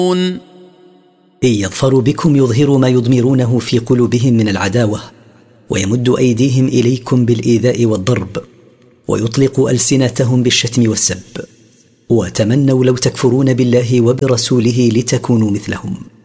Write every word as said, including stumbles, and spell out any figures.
إن يظفروا بكم يظهروا ما يضمرونه في قلوبهم من العداوة، ويمد أيديهم إليكم بالإيذاء والضرب، ويطلق ألسنتهم بالشتم والسب، وتمنوا لو تكفرون بالله وبرسوله لتكونوا مثلهم.